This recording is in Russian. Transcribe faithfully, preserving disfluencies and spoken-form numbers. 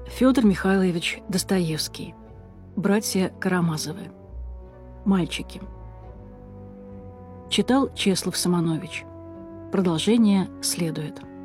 Федор Михайлович Достоевский. Братья Карамазовы. Мальчики. Читал Чеслов Самонович. Продолжение следует.